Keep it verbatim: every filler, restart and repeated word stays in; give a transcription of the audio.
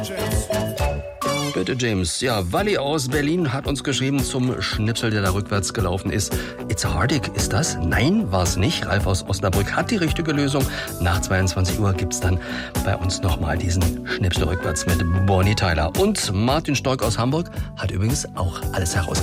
Bitte, James. Ja, Wally aus Berlin hat uns geschrieben zum Schnipsel, der da rückwärts gelaufen ist. It's a Heartache, ist das? Nein, war's nicht. Ralf aus Osnabrück hat die richtige Lösung. Nach zweiundzwanzig Uhr gibt's dann bei uns nochmal diesen Schnipsel rückwärts mit Bonnie Tyler. Und Martin Stork aus Hamburg hat übrigens auch alles herausgefunden.